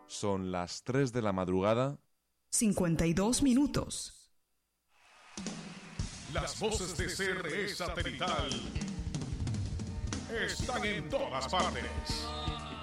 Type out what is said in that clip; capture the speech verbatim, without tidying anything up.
Son las tres de la madrugada. cincuenta y dos minutos. Las voces de C R E Satelital están en todas partes.